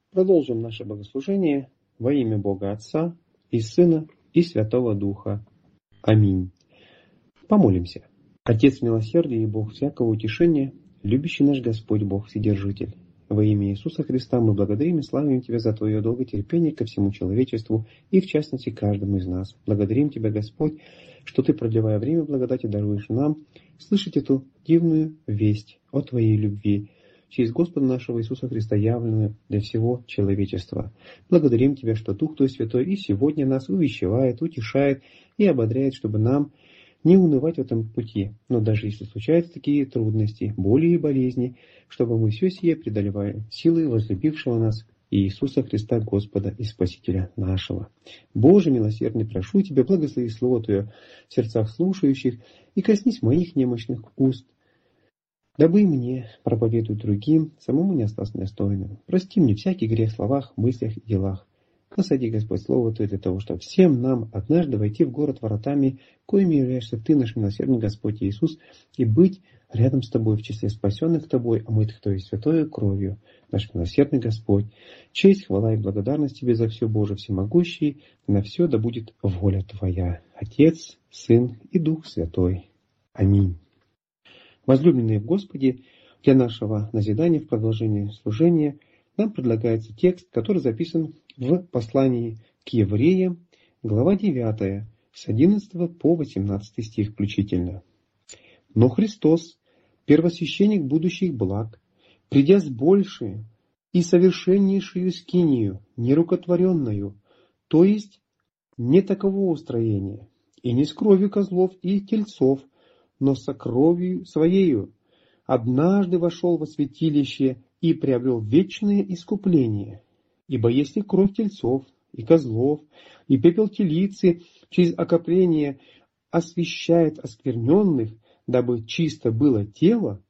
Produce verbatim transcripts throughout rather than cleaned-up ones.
Продолжим наше богослужение во имя Бога Отца и Сына и Святого Духа. Аминь. Помолимся. Отец милосердия и Бог всякого утешения, любящий наш Господь Бог Вседержитель, во имя Иисуса Христа мы благодарим и славим Тебя за Твое долготерпение ко всему человечеству и в частности каждому из нас. Благодарим Тебя, Господь, что Ты, продлевая время благодати, даруешь нам слышать эту дивную весть о Твоей любви через Господа нашего Иисуса Христа, явленную для всего человечества. Благодарим Тебя, что Дух Твой Святой и сегодня нас увещевает, утешает и ободряет, чтобы нам не унывать в этом пути, но даже если случаются такие трудности, боли и болезни, чтобы мы все сие преодолевали силой возлюбившего нас Иисуса Христа, Господа и Спасителя нашего. Боже милосердный, прошу Тебя, благослови Слово Твое в сердцах слушающих и коснись моих немощных уст, дабы и мне проповедовать другим, самому не остался достойным. Прости мне всякий грех в словах, мыслях и делах. Насади, Господь, Слово Твое для того, чтобы всем нам однажды войти в город воротами, коими являешься Ты, наш милосердный Господь Иисус, и быть рядом с Тобой в числе спасенных Тобой, омытых Твоей святою кровью, наш милосердный Господь. Честь, хвала и благодарность Тебе за все, Боже всемогущий, и на все да будет воля Твоя, Отец, Сын и Дух Святой. Аминь. Возлюбленные в Господе, для нашего назидания в продолжении служения нам предлагается текст, который записан в послании к евреям, глава девятая, с одиннадцатого по восемнадцатый стих включительно. «Но Христос, первосвященник будущих благ, придя с большей и совершеннейшую скинию, нерукотворенную, то есть не такового устроения, и не с кровью козлов и тельцов, но со кровью Своею, однажды вошел во святилище и приобрел вечное искупление. Ибо если кровь тельцов и козлов и пепел телицы через окропление освящает оскверненных, дабы чисто было тело,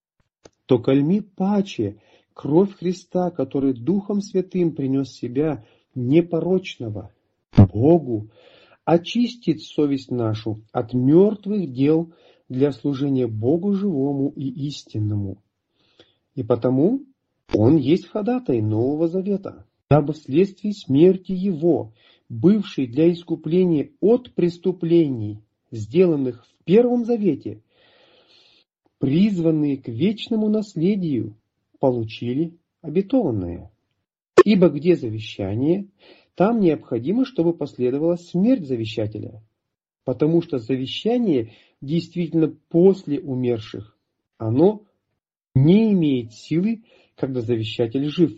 то кальми паче кровь Христа, который Духом Святым принес себя непорочного Богу, очистит совесть нашу от мертвых дел для служения Богу живому и истинному. И потому Он есть ходатай Нового Завета, дабы вследствие смерти Его, бывшей для искупления от преступлений, сделанных в Первом Завете, призванные к вечному наследию, получили обетованное. Ибо где завещание, там необходимо, чтобы последовала смерть завещателя, потому что завещание действительно после умерших, оно не имеет силы, когда завещатель жив.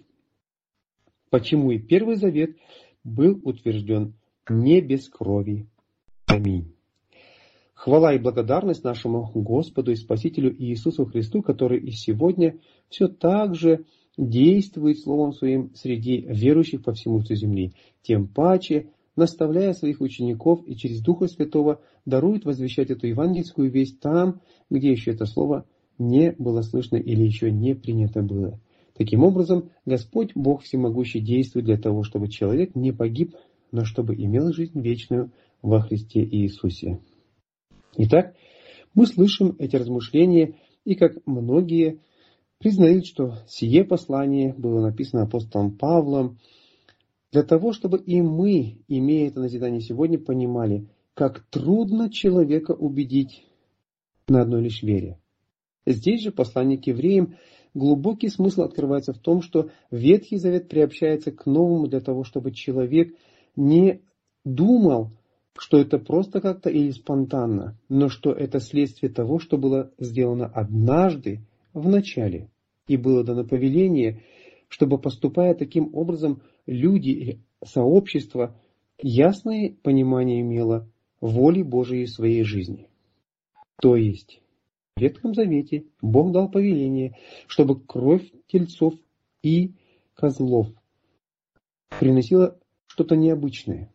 Почему и Первый Завет был утвержден не без крови. Аминь. Хвала и благодарность нашему Господу и Спасителю Иисусу Христу, который и сегодня все так же действует Словом Своим среди верующих по всему всей земли, тем паче, наставляя своих учеников и через Духа Святого дарует возвещать эту евангельскую весть там, где еще это слово не было слышно или еще не принято было. Таким образом, Господь Бог Всемогущий действует для того, чтобы человек не погиб, но чтобы имел жизнь вечную во Христе Иисусе. Итак, мы слышим эти размышления, и как многие признают, что сие послание было написано апостолом Павлом, для того, чтобы и мы, имея это назидание сегодня, понимали, как трудно человека убедить на одной лишь вере. Здесь же послание к евреям глубокий смысл открывается в том, что Ветхий Завет приобщается к Новому для того, чтобы человек не думал, что это просто как-то или спонтанно, но что это следствие того, что было сделано однажды в начале. И было дано повеление, чтобы, поступая таким образом, люди или сообщество ясное понимание имело воли Божией в своей жизни. То есть, в Ветхом Завете Бог дал повеление, чтобы кровь тельцов и козлов приносила что-то необычное.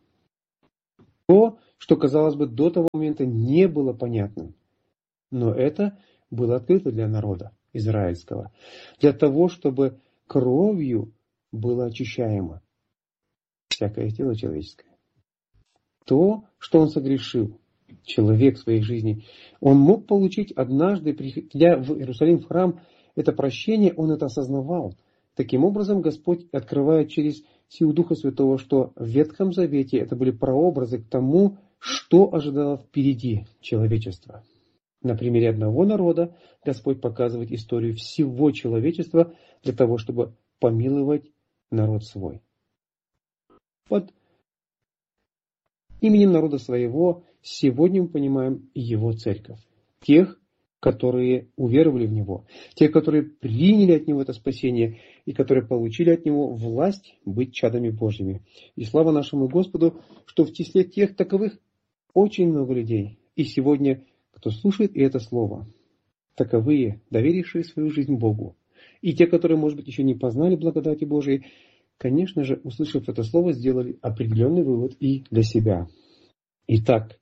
То, что, казалось бы, до того момента не было понятным. Но это было открыто для народа израильского. Для того, чтобы кровью было очищаемо всякое тело человеческое. То, что он согрешил, человек в своей жизни, он мог получить однажды, приходя в Иерусалим, в храм, это прощение, он это осознавал. Таким образом, Господь открывает через силу Духа Святого, что в Ветхом Завете это были прообразы к тому, что ожидало впереди человечества. На примере одного народа Господь показывает историю всего человечества для того, чтобы помиловать народ свой. Под именем народа своего сегодня мы понимаем его церковь. Тех, которые уверовали в Него, те, которые приняли от Него это спасение и которые получили от Него власть быть чадами Божьими. И слава нашему Господу, что в числе тех таковых очень много людей. И сегодня, кто слушает и это слово, таковые, доверившие свою жизнь Богу. И те, которые, может быть, еще не познали благодати Божией, конечно же, услышав это слово, сделали определенный вывод и для себя. Итак,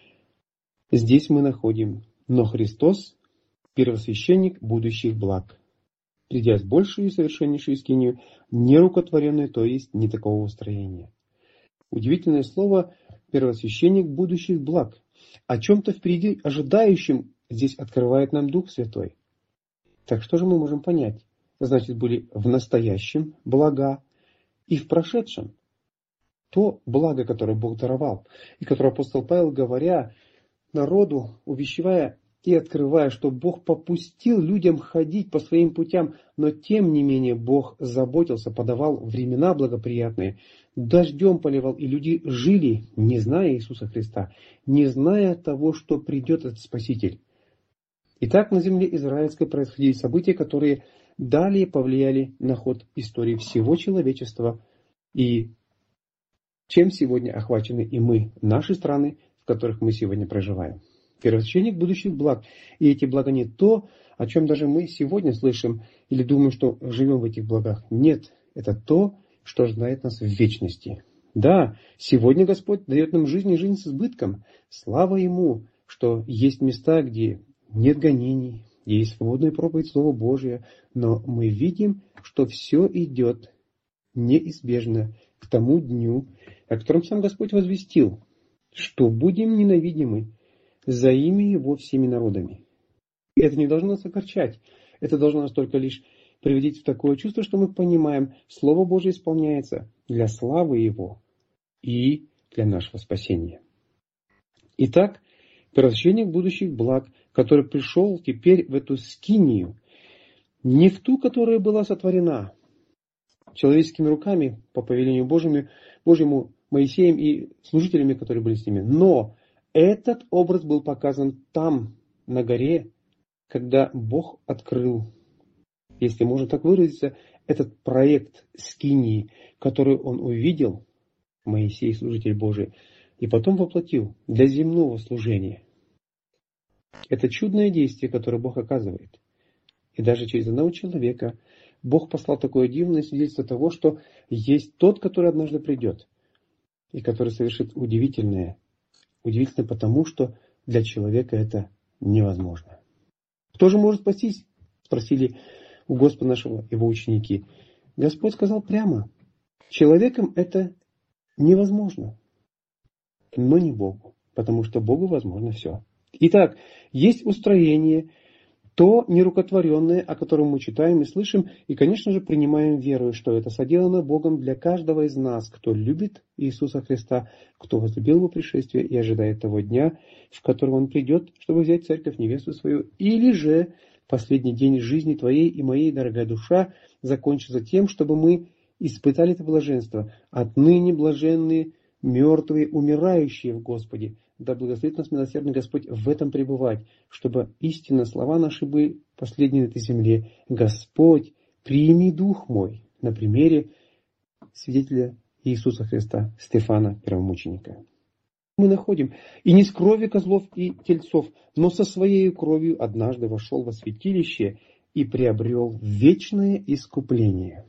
здесь мы находим: но Христос – первосвященник будущих благ, придя с большей и совершеннейшей скинию, нерукотворенной, то есть не такого устроения. Удивительное слово «первосвященник будущих благ». О чем-то впереди ожидающем здесь открывает нам Дух Святой. Так что же мы можем понять? Значит, были в настоящем блага и в прошедшем. То благо, которое Бог даровал, и которое апостол Павел, говоря народу, увещевая и открывая, что Бог попустил людям ходить по своим путям, но тем не менее Бог заботился, подавал времена благоприятные, дождем поливал, и люди жили, не зная Иисуса Христа, не зная того, что придет этот Спаситель. Итак, на земле израильской происходили события, которые далее повлияли на ход истории всего человечества, и чем сегодня охвачены и мы, наши страны, в которых мы сегодня проживаем. Первосвященник будущих благ. И эти блага не то, о чем даже мы сегодня слышим или думаем, что живем в этих благах. Нет, это то, что ожидает нас в вечности. Да, сегодня Господь дает нам жизнь и жизнь с избытком. Слава Ему, что есть места, где нет гонений, где есть свободная проповедь Слова Божия, но мы видим, что все идет неизбежно к тому дню, о котором сам Господь возвестил, что будем ненавидимы за имя Его всеми народами. И это не должно нас огорчать. Это должно нас только лишь приводить в такое чувство, что мы понимаем, Слово Божие исполняется для славы Его и для нашего спасения. Итак, первосвященник будущих благ, который пришел теперь в эту скинию, не в ту, которая была сотворена человеческими руками по повелению Божьему, Божьему Моисеем и служителями, которые были с ними, но этот образ был показан там, на горе, когда Бог открыл, если можно так выразиться, этот проект скинии, который он увидел, Моисей, служитель Божий, и потом воплотил для земного служения. Это чудное действие, которое Бог оказывает. И даже через одного человека Бог послал такое дивное свидетельство того, что есть тот, который однажды придет, и который совершит удивительное. Удивительно потому, что для человека это невозможно. Кто же может спастись? Спросили у Господа нашего его ученики. Господь сказал прямо: человеком это невозможно, но не Богу, потому что Богу возможно все. Итак, есть устроение, то нерукотворенное, о котором мы читаем и слышим, и, конечно же, принимаем верою, что это соделано Богом для каждого из нас, кто любит Иисуса Христа, кто возлюбил Его пришествие и ожидает того дня, в котором Он придет, чтобы взять церковь, невесту свою, или же последний день жизни твоей и моей, дорогая душа, закончится тем, чтобы мы испытали это блаженство, отныне блаженные, мертвые, умирающие в Господе. Да благословит нас милосердный Господь в этом пребывать, чтобы истинно слова наши были последние на этой земле. Господь, прими дух мой, на примере свидетеля Иисуса Христа, Стефана, первомученика. Мы находим, и не с крови козлов и тельцов, но со своей кровью однажды вошел во святилище и приобрел вечное искупление.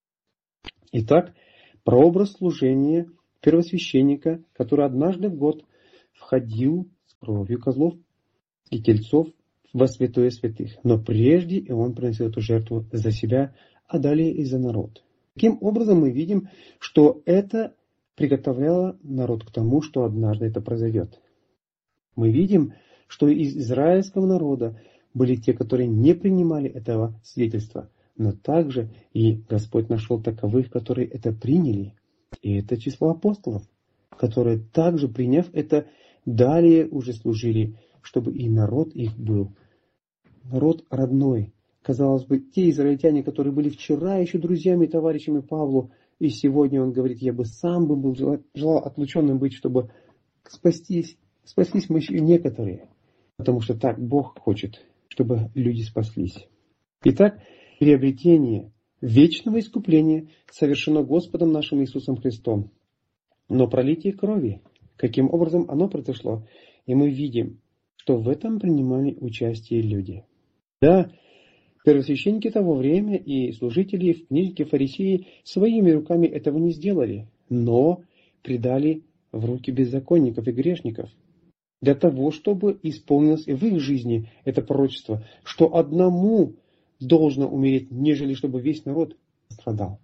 Итак, прообраз служения первосвященника, который однажды в год входил с кровью козлов и тельцов во святое святых. Но прежде и он приносил эту жертву за себя, а далее и за народ. Таким образом мы видим, что это приготовляло народ к тому, что однажды это произойдет. Мы видим, что из израильского народа были те, которые не принимали этого свидетельства, но также и Господь нашел таковых, которые это приняли. И это число апостолов, которые также, приняв это, далее уже служили, чтобы и народ их был. Народ родной. Казалось бы, те израильтяне, которые были вчера еще друзьями и товарищами Павлу, и сегодня он говорит, я бы сам бы был, желал отлученным быть, чтобы спастись, спаслись мы еще некоторые. Потому что так Бог хочет, чтобы люди спаслись. Итак, приобретение вечного искупления совершено Господом нашим Иисусом Христом. Но пролитие крови, каким образом оно произошло, и мы видим, что в этом принимали участие люди. Да, первосвященники того времени и служители, книжники, фарисеи своими руками этого не сделали, но предали в руки беззаконников и грешников, для того, чтобы исполнилось и в их жизни это пророчество, что одному должно умереть, нежели чтобы весь народ страдал.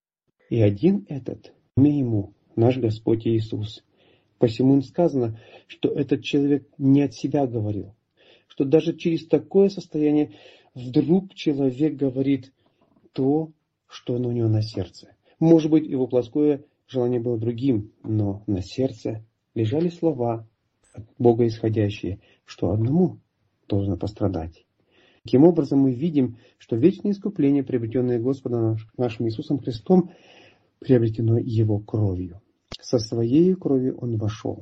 И один этот, имя ему, наш Господь Иисус. Посему им сказано, что этот человек не от себя говорил, что даже через такое состояние вдруг человек говорит то, что у него на сердце. Может быть, его плотское желание было другим, но на сердце лежали слова от Бога исходящие, что одному должно пострадать. Таким образом, мы видим, что вечное искупление, приобретенное Господом нашим Иисусом Христом, приобретено Его кровью. Со Своей кровью Он вошел.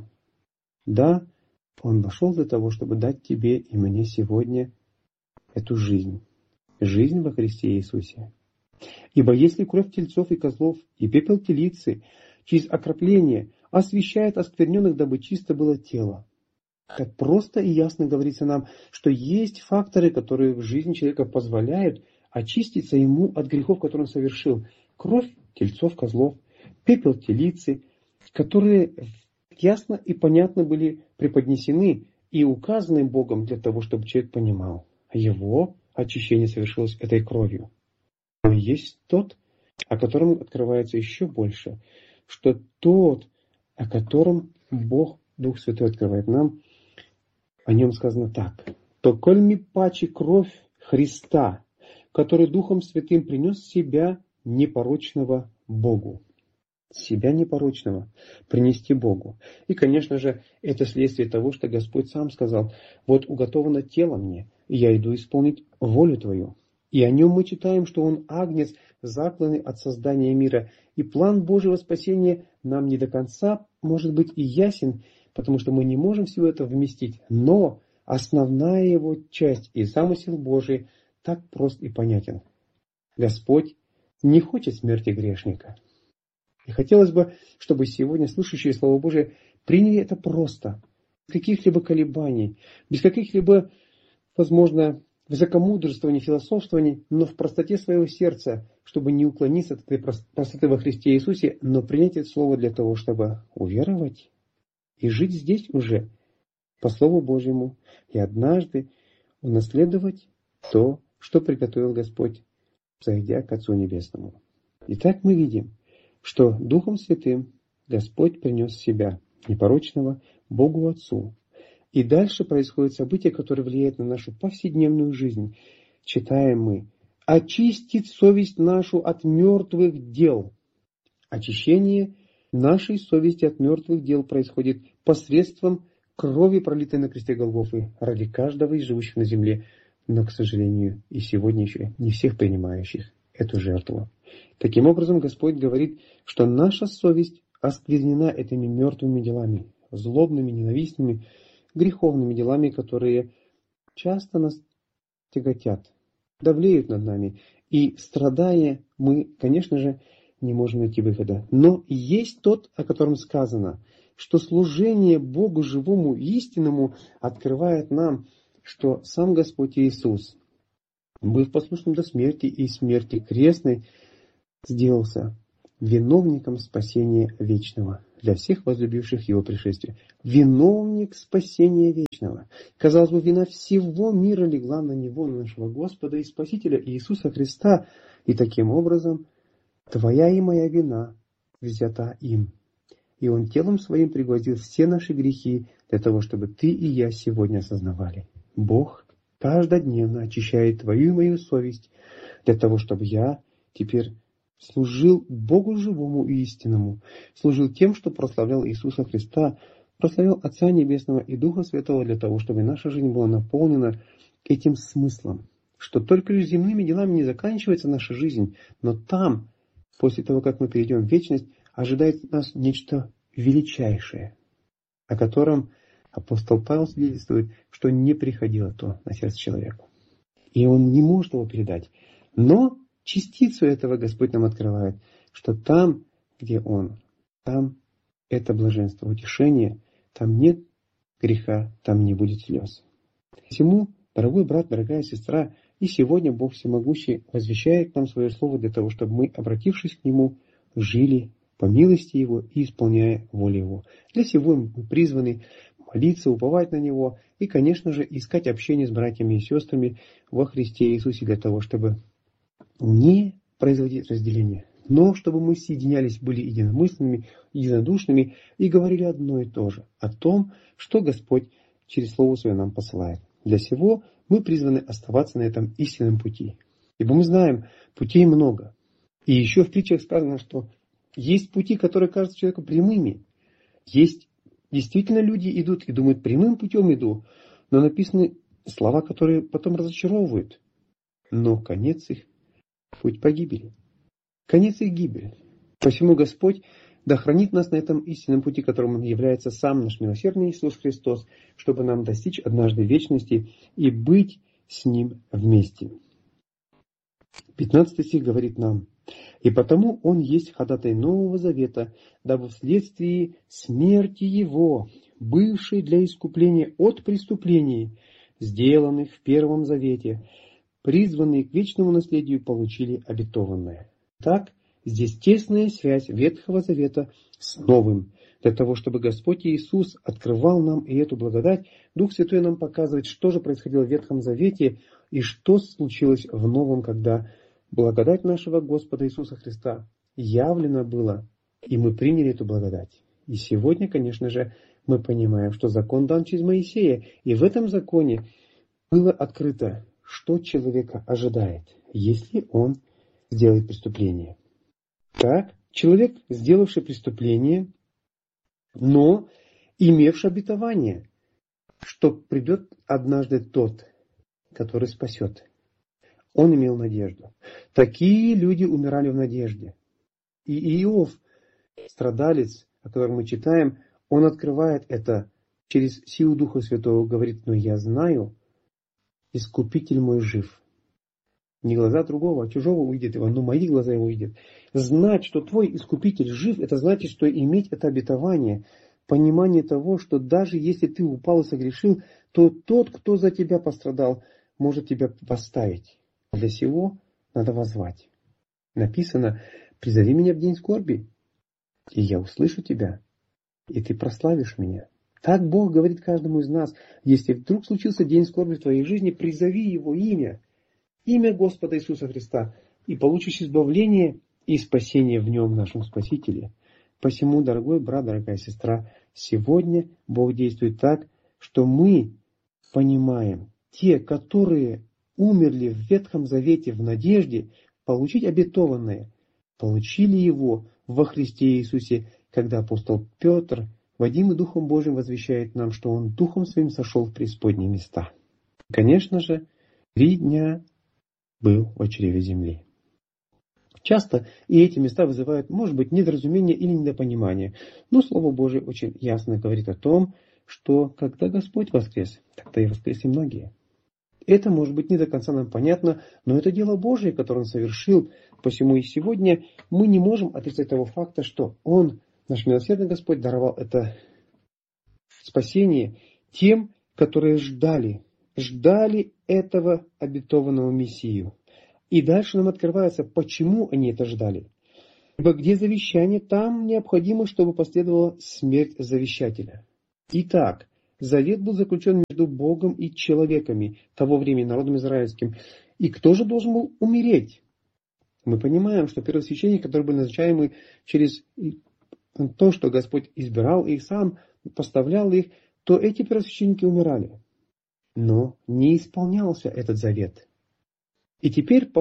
Да, Он вошел для того, чтобы дать тебе и мне сегодня эту жизнь. Жизнь во Христе Иисусе. Ибо если кровь тельцов и козлов и пепел телицы через окропление освящает оскверненных, дабы чисто было тело, как просто и ясно говорится нам, что есть факторы, которые в жизни человека позволяют очиститься ему от грехов, которые он совершил. Кровь тельцов, козлов, пепел телицы, которые ясно и понятно были преподнесены и указаны Богом для того, чтобы человек понимал, его очищение совершилось этой кровью. Но есть тот, о котором открывается еще больше, что тот, о котором Бог, Дух Святой открывает нам, о нем сказано так. «То коль ми паче кровь Христа, который Духом Святым принес себя непорочного Богу». Себя непорочного принести Богу. И, конечно же, это следствие того, что Господь сам сказал, вот уготовано тело мне, и я иду исполнить волю Твою. И о нем мы читаем, что он агнец, закланный от создания мира. И план Божьего спасения нам не до конца может быть и ясен, потому что мы не можем всего это вместить. Но основная его часть и замысел Божий так прост и понятен. Господь не хочет смерти грешника. И хотелось бы, чтобы сегодня слышащие Слово Божие приняли это просто, без каких-либо колебаний, без каких-либо, возможно, высокомудрствований, философствований, но в простоте своего сердца, чтобы не уклониться от этой простоты во Христе Иисусе, но принять это Слово для того, чтобы уверовать и жить здесь уже по Слову Божьему и однажды унаследовать то, что приготовил Господь, зайдя к Отцу Небесному. Итак, мы видим, что Духом Святым Господь принес себя непорочного Богу Отцу. И дальше происходит событие, которое влияет на нашу повседневную жизнь. Читаем мы: «Очистит совесть нашу от мертвых дел». Очищение нашей совести от мертвых дел происходит посредством крови, пролитой на кресте Голгофы, ради каждого из живущих на земле, но, к сожалению, и сегодня еще не всех принимающих эту жертву. Таким образом, Господь говорит, что наша совесть осквернена этими мертвыми делами, злобными, ненавистными, греховными делами, которые часто нас тяготят, давлеют над нами. И страдая, мы, конечно же, не можем найти выхода. Но есть тот, о котором сказано, что служение Богу живому и истинному открывает нам, что сам Господь Иисус, быв послушным до смерти и смерти крестной, сделался виновником спасения вечного для всех возлюбивших Его пришествия. Виновник спасения вечного. Казалось бы, вина всего мира легла на Него, на нашего Господа и Спасителя Иисуса Христа. И таким образом твоя и моя вина взята им. И Он телом Своим пригвоздил все наши грехи для того, чтобы ты и я сегодня осознавали. Бог каждодневно очищает твою и мою совесть для того, чтобы я теперь служил Богу живому и истинному, служил тем, что прославлял Иисуса Христа, прославлял Отца Небесного и Духа Святого для того, чтобы наша жизнь была наполнена этим смыслом, что только лишь земными делами не заканчивается наша жизнь, но там, после того, как мы перейдем в вечность, ожидает нас нечто величайшее, о котором апостол Павел свидетельствует, что не приходило то на сердце человеку. И он не может его передать. Но частицу этого Господь нам открывает, что там, где Он, там это блаженство, утешение, там нет греха, там не будет слез. Посему, дорогой брат, дорогая сестра, и сегодня Бог Всемогущий возвещает нам свое слово для того, чтобы мы, обратившись к Нему, жили по милости Его и исполняя волю Его. Для сего мы призваны молиться, уповать на Него и, конечно же, искать общение с братьями и сестрами во Христе Иисусе для того, чтобы не производить разделение, но чтобы мы соединялись, были единомысленными, единодушными и говорили одно и то же о том, что Господь через Слово Свое нам посылает. Для сего мы призваны оставаться на этом истинном пути. Ибо мы знаем, путей много. И еще в притчах сказано, что есть пути, которые кажутся человеку прямыми. Есть действительно люди идут и думают, прямым путем иду, но написаны слова, которые потом разочаровывают. Но конец их — путь погибели. Конец их — гибель. Посему Господь да хранит нас на этом истинном пути, которым Он является сам наш милосердный Иисус Христос, чтобы нам достичь однажды вечности и быть с Ним вместе. пятнадцатый стих говорит нам: «И потому Он есть ходатай Нового Завета, дабы вследствие смерти Его, бывшей для искупления от преступлений, сделанных в Первом Завете, призванные к вечному наследию, получили обетованное». Так, здесь тесная связь Ветхого Завета с Новым. Для того, чтобы Господь Иисус открывал нам и эту благодать, Дух Святой нам показывает, что же происходило в Ветхом Завете и что случилось в Новом, когда благодать нашего Господа Иисуса Христа явлена была, и мы приняли эту благодать. И сегодня, конечно же, мы понимаем, что закон дан через Моисея, и в этом законе было открыто, что человека ожидает, если он сделает преступление. Так, человек, сделавший преступление, но имевший обетование, что придет однажды тот, который спасет. Он имел надежду. Такие люди умирали в надежде. И Иов, страдалец, о котором мы читаем, он открывает это через силу Духа Святого, говорит: «Но я знаю, Искупитель мой жив». Не глаза другого, а чужого увидит его, но мои глаза его видят. Знать, что твой Искупитель жив, это значит, что иметь это обетование, понимание того, что даже если ты упал и согрешил, то тот, кто за тебя пострадал, может тебя поставить. Для сего надо воззвать. Написано: «Призови меня в день скорби, и я услышу тебя, и ты прославишь меня». Так Бог говорит каждому из нас: если вдруг случился день скорби в твоей жизни, призови Его имя, имя Господа Иисуса Христа, и получишь избавление и спасение в Нем, нашем Спасителе. Посему, дорогой брат, дорогая сестра, сегодня Бог действует так, что мы понимаем, те, которые умерли в Ветхом Завете в надежде получить обетованное, получили его во Христе Иисусе, когда апостол Петр, водимый Духом Божиим, возвещает нам, что он Духом Своим сошел в преисподние места. Конечно же, три дня был в чреве земли. Часто и эти места вызывают, может быть, недоразумение или недопонимание, но Слово Божие очень ясно говорит о том, что когда Господь воскрес, тогда и воскресли многие. Это, может быть, не до конца нам понятно, но это дело Божие, которое Он совершил. Посему и сегодня мы не можем отрицать того факта, что Он, наш милосердный Господь, даровал это спасение тем, которые ждали, ждали этого обетованного Мессию. И дальше нам открывается, почему они это ждали. Ибо где завещание, там необходимо, чтобы последовала смерть завещателя. Итак, завет был заключен между Богом и человеками того времени, народом израильским. И кто же должен был умереть? Мы понимаем, что первосвященники, которые были назначаемы через то, что Господь избирал их сам, поставлял их, то эти первосвященники умирали. Но не исполнялся этот завет. И теперь по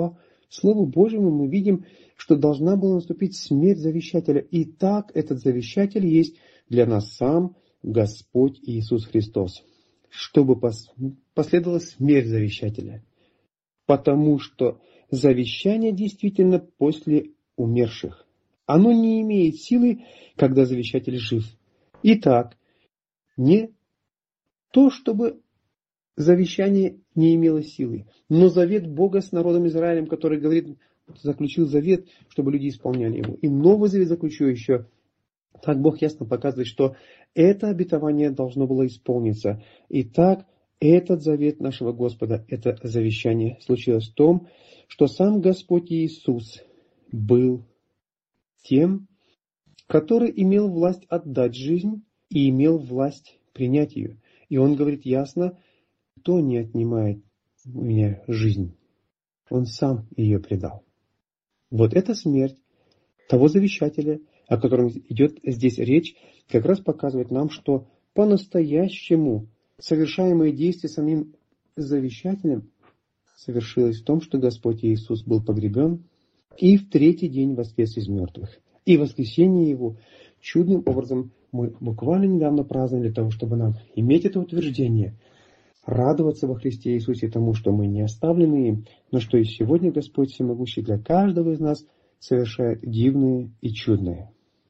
Слову Божьему мы видим, что должна была наступить смерть завещателя. И так этот завещатель есть для нас сам Господь Иисус Христос. Чтобы последовала смерть завещателя. Потому что завещание действительно после умерших. Оно не имеет силы, когда завещатель жив. Итак, не то, чтобы завещание не имело силы, но завет Бога с народом Израилем, который говорит, заключил завет, чтобы люди исполняли его. И Новый Завет заключил еще. Так Бог ясно показывает, что это обетование должно было исполниться. Итак, этот завет нашего Господа, это завещание случилось в том, что сам Господь Иисус был тем, который имел власть отдать жизнь и имел власть принять ее. И Он говорит ясно, кто не отнимает у меня жизнь, Он сам ее предал. Вот эта смерть того завещателя, о котором идет здесь речь, как раз показывает нам, что по-настоящему совершаемое действие самим завещателем совершилось в том, что Господь Иисус был погребен и в третий день воскрес из мертвых. И воскресение Его чудным образом мы буквально недавно праздновали для того, чтобы нам иметь это утверждение, радоваться во Христе Иисусе тому, что мы не оставлены им, но что и сегодня Господь Всемогущий для каждого из нас совершает дивное и чудное.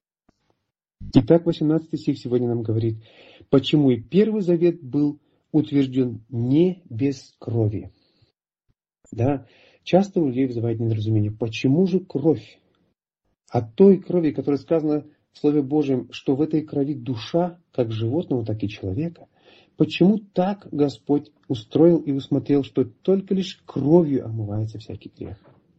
Итак, восемнадцатый стих сегодня нам говорит, почему и Первый Завет был утвержден не без крови. Да, часто у людей вызывает недоразумение, почему же кровь? От той крови, которая сказана в Слове Божьем, что в этой крови душа, как животного, так и человека, почему так Господь устроил и усмотрел, что только лишь кровью омывается всякий грех?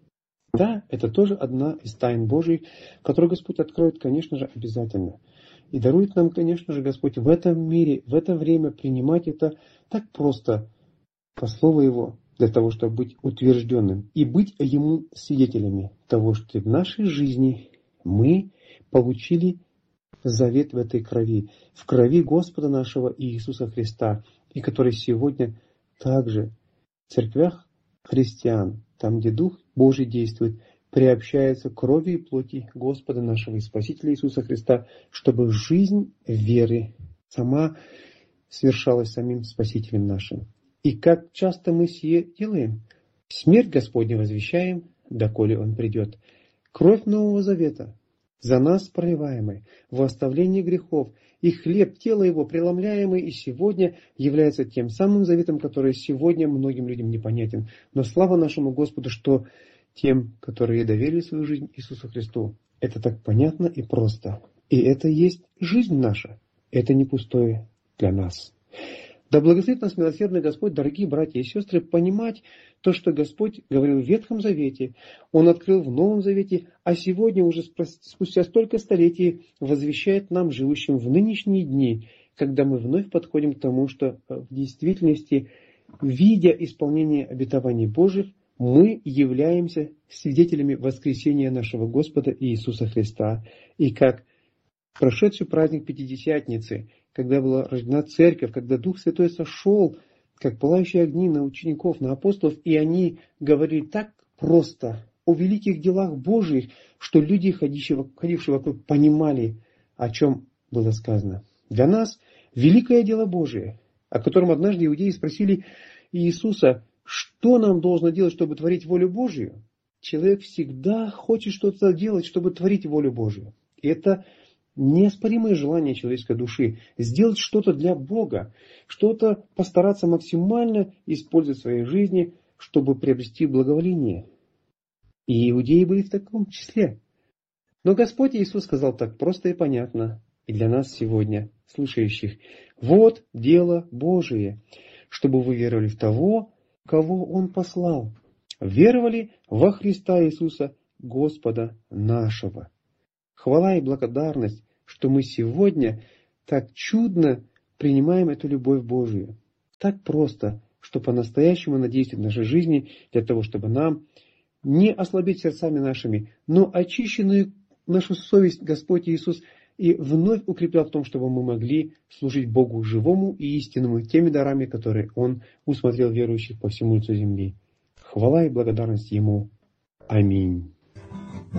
Да, это тоже одна из тайн Божьих, которую Господь откроет, конечно же, обязательно. И дарует нам, конечно же, Господь в этом мире, в это время принимать это так просто, по слову Его, для того, чтобы быть утвержденным и быть Ему свидетелями того, что в нашей жизни мы получили завет в этой крови, в крови Господа нашего Иисуса Христа, и который сегодня также в церквях христиан, там, где Дух Божий действует, приобщается к крови и плоти Господа нашего и Спасителя Иисуса Христа, чтобы жизнь веры сама совершалась самим Спасителем нашим. И как часто мы сие делаем? Смерть Господня возвещаем, доколе Он придет. Кровь Нового Завета, за нас проливаемый, в оставлении грехов, и хлеб тела Его, преломляемый и сегодня, является тем самым заветом, который сегодня многим людям непонятен. Но слава нашему Господу, что тем, которые доверили свою жизнь Иисусу Христу, это так понятно и просто. И это есть жизнь наша. Это не пустое для нас. Да благословит нас милосердный Господь, дорогие братья и сестры, понимать то, что Господь говорил в Ветхом Завете, Он открыл в Новом Завете, а сегодня уже спустя столько столетий возвещает нам, живущим в нынешние дни, когда мы вновь подходим к тому, что в действительности, видя исполнение обетований Божьих, мы являемся свидетелями воскресения нашего Господа Иисуса Христа. И как прошедший праздник Пятидесятницы, когда была рождена Церковь, когда Дух Святой сошел, как пылающие огни на учеников, на апостолов, и они говорили так просто о великих делах Божьих, что люди, ходившие, ходившие вокруг, понимали, о чем было сказано. Для нас великое дело Божие, о котором однажды иудеи спросили Иисуса, что нам должно делать, чтобы творить волю Божию? Человек всегда хочет что-то делать, чтобы творить волю Божию. И это неоспоримое желание человеческой души сделать что-то для Бога, что-то постараться максимально использовать в своей жизни, чтобы приобрести благоволение. И иудеи были в таком числе. Но Господь Иисус сказал так просто и понятно, и для нас сегодня, слушающих, вот дело Божие, чтобы вы веровали в того, кого Он послал, веровали во Христа Иисуса, Господа нашего. Хвала и благодарность, что мы сегодня так чудно принимаем эту любовь Божию. Так просто, что по-настоящему она действует в нашей жизни для того, чтобы нам не ослабеть сердцами нашими, но очищенную нашу совесть Господь Иисус и вновь укреплял в том, чтобы мы могли служить Богу живому и истинному теми дарами, которые Он усмотрел верующих по всему лицу земли. Хвала и благодарность Ему. Аминь.